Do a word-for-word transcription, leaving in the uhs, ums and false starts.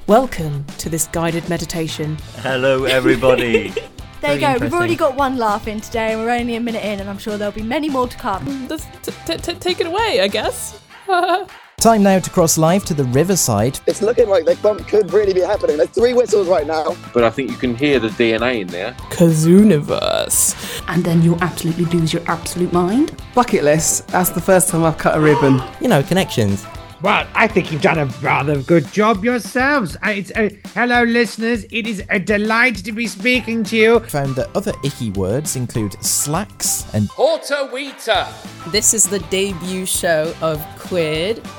Welcome to this guided meditation. Hello, everybody. There you go, we've already got one laugh in today and we're only a minute in and I'm sure there'll be many more to come. Let's t- t- t- take it away, I guess. Time now to cross live to the Riverside. It's looking like the bump could really be happening. There's three whistles right now. But I think you can hear the D N A in there. Kazooniverse. And then you'll absolutely lose your absolute mind. Bucket list, that's the first time I've cut a ribbon. You know, connections. Well, I think you've done a rather good job yourselves. Uh, It's uh, hello, listeners. It is a delight to be speaking to you. Found that other icky words include slacks and Horta Wheater. This is the debut show of Queered,